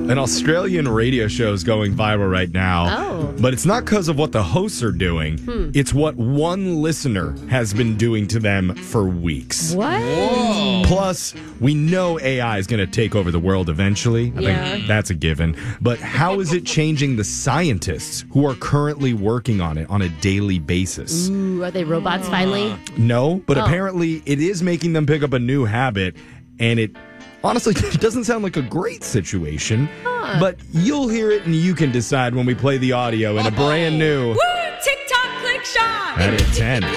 An Australian radio show is going viral right now. Oh. But it's not because of what the hosts are doing. It's what one listener has been doing to them for weeks. What? Whoa. Plus, we know AI is going to take over the world eventually. I think that's a given. But how is it changing the scientists who are currently working on it on a daily basis? Ooh, are they robots finally? No, but apparently it is making them pick up a new habit, and it honestly doesn't sound like a great situation. But you'll hear it and you can decide when we play the audio in a brand new Woo! TikTok click shot. at 10.